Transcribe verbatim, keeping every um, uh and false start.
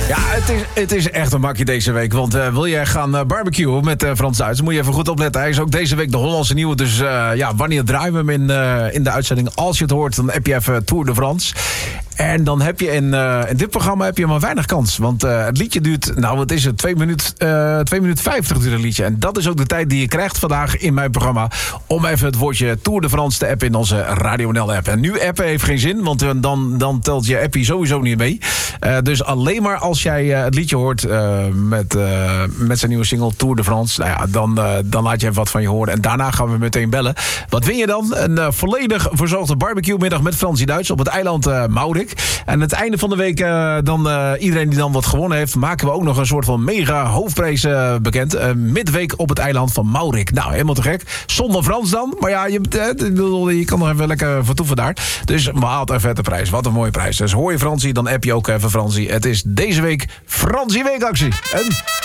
Ja, het is, het is echt een makkie deze week. Want uh, wil jij gaan uh, barbecuen met uh, Frans Duits, dan moet je even goed opletten. Hij is ook deze week de Hollandse nieuwe. Dus uh, ja, wanneer draaien we hem in, uh, in de uitzending? Als je het hoort, dan heb je even Tour de France. En dan heb je in, uh, in dit programma heb je maar weinig kans. Want uh, het liedje duurt, nou wat is het, twee minuten uh, twee minuten vijftig duurt het liedje. En dat is ook de tijd die je krijgt vandaag in mijn programma. Om even het woordje Tour de France te appen in onze Radio N L app. En nu appen heeft geen zin, want uh, dan, dan telt je appie sowieso niet mee. Uh, dus alleen maar als jij uh, het liedje hoort uh, met, uh, met zijn nieuwe single Tour de France. Nou ja, dan, uh, dan laat je even wat van je horen. En daarna gaan we meteen bellen. Wat win je dan? Een uh, volledig verzorgde barbecue-middag met Fransie Duits op het eiland uh, Maurik. En aan het einde van de week, uh, dan uh, iedereen die dan wat gewonnen heeft, maken we ook nog een soort van mega hoofdprijs uh, bekend. Uh, midweek op het eiland van Maurik. Nou, helemaal te gek. Zonder Frans dan. Maar ja, je, uh, je kan nog even lekker vertoeven daar. Dus maar haalt een vette prijs. Wat een mooie prijs. Dus hoor je Fransie, dan app je ook even Fransie. Het is deze week Fransie Weekactie. En